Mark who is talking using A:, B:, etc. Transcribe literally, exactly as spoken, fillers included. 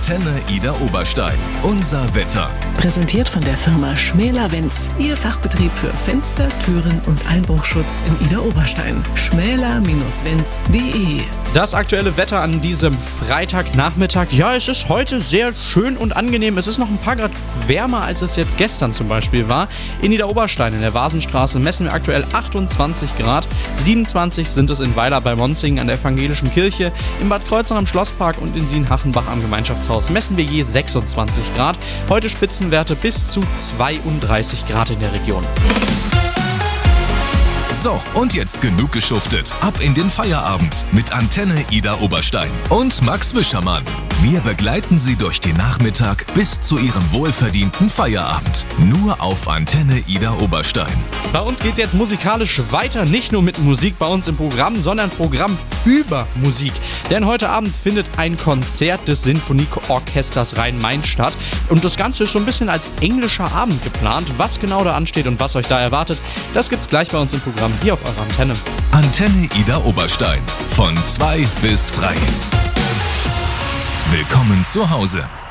A: Antenne Ida Oberstein. Unser Wetter.
B: Präsentiert von der Firma Schmäler-Wenz. Ihr Fachbetrieb für Fenster, Türen und Einbruchschutz in Ida Oberstein. schmäler Wenz punkt de.
C: Das aktuelle Wetter an diesem Freitagnachmittag. Ja, es ist heute sehr schön und angenehm. Es ist noch ein paar Grad wärmer, als es jetzt gestern zum Beispiel war. In Ida Oberstein in der Vasenstraße messen wir aktuell achtundzwanzig Grad. siebenundzwanzig sind es in Weiler bei Monzingen an der Evangelischen Kirche. In Bad Kreuznach am Schlosspark und in Sienhachenbach am Gemeinschaftshaus messen wir je sechsundzwanzig Grad. Heute Spitzenwerte bis zu zweiunddreißig Grad in der Region.
A: So, und jetzt genug geschuftet. Ab in den Feierabend mit Antenne Ida Oberstein und Max Wischermann. Wir begleiten Sie durch den Nachmittag bis zu Ihrem wohlverdienten Feierabend. Nur auf Antenne Ida Oberstein.
C: Bei uns geht es jetzt musikalisch weiter, nicht nur mit Musik bei uns im Programm, sondern Programm über Musik. Denn heute Abend findet ein Konzert des Sinfonieorchesters Rhein-Main statt. Und das Ganze ist so ein bisschen als englischer Abend geplant. Was genau da ansteht und was euch da erwartet, das gibt's gleich bei uns im Programm hier auf eurer Antenne.
A: Antenne Ida Oberstein. Von zwei bis frei. Willkommen zu Hause.